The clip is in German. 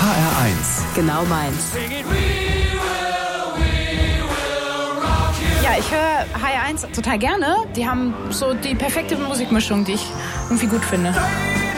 HR1. Genau meins. Ja, ich höre HR1 total gerne. Die haben so die perfekte Musikmischung, die ich irgendwie gut finde.